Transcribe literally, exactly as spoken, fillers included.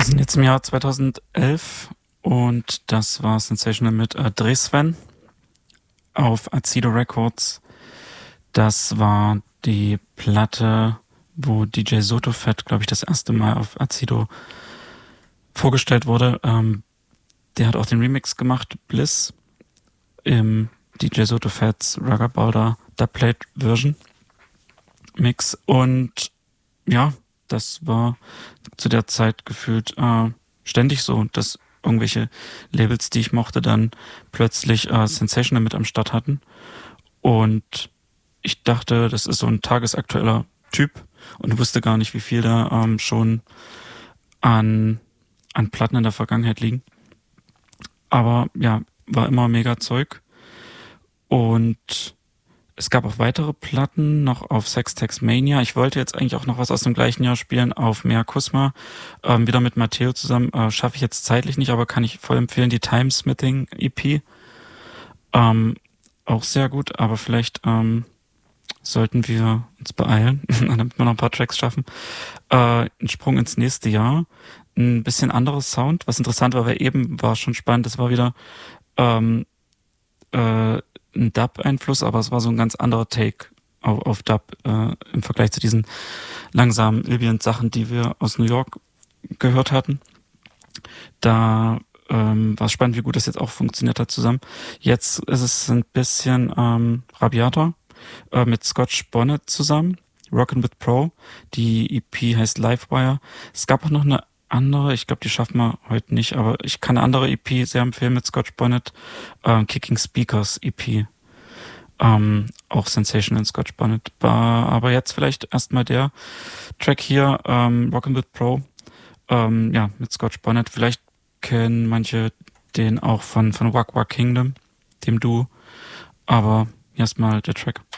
sind jetzt im Jahr zweitausendelf und das war Sensational mit äh, Dreh Sven auf Azido Records. Das war die Platte, wo D J Sotofett, glaube ich, das erste Mal auf Azido vorgestellt wurde. Ähm, der hat auch den Remix gemacht, Bliss, im D J Sotofetts Rugger Boulder Dubplate Version Mix. Und ja, das war zu der Zeit gefühlt äh, ständig so, dass irgendwelche Labels, die ich mochte, dann plötzlich äh, Sensational mit am Start hatten. Und ich dachte, das ist so ein tagesaktueller Typ und wusste gar nicht, wie viel da ähm, schon an, an Platten in der Vergangenheit liegen. Aber ja, war immer mega Zeug. Und es gab auch weitere Platten, noch auf Sextex Mania. Ich wollte jetzt eigentlich auch noch was aus dem gleichen Jahr spielen, auf Mea Kusma. Ähm, wieder mit Matteo zusammen. Äh, schaffe ich jetzt zeitlich nicht, aber kann ich voll empfehlen, die Timesmithing E P. Ähm, auch sehr gut, aber vielleicht ähm, sollten wir uns beeilen, damit wir noch ein paar Tracks schaffen. Äh, ein Sprung ins nächste Jahr. Ein bisschen anderes Sound, was interessant war, weil eben war schon spannend. Das war wieder ähm, äh, ein Dub-Einfluss, aber es war so ein ganz anderer Take auf, auf Dub äh, im Vergleich zu diesen langsamen Ambient-Sachen, die wir aus New York gehört hatten. Da ähm, war es spannend, wie gut das jetzt auch funktioniert hat zusammen. Jetzt ist es ein bisschen ähm, rabiater äh, mit Scotch Bonnet zusammen, Rockin' with Pro. Die E P heißt Livewire. Es gab auch noch eine andere, ich glaube, die schaffen wir heute nicht, aber ich kann eine andere E P sehr empfehlen mit Scotch Bonnet, ähm, Kicking Speakers E P, ähm, auch Sensational Scotch Bonnet. Aber jetzt vielleicht erstmal der Track hier, ähm, Rockin' with Pro, ähm, ja, mit Scotch Bonnet. Vielleicht kennen manche den auch von, von Wak Wak Kingdom, dem Duo, aber erstmal der Track.